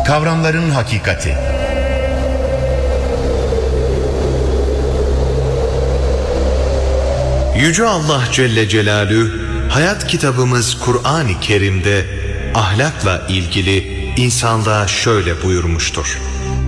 Kavramların hakikati. Yüce Allah Celle Celaluhu hayat kitabımız Kur'an-ı Kerim'de ahlakla ilgili insanlığa şöyle buyurmuştur: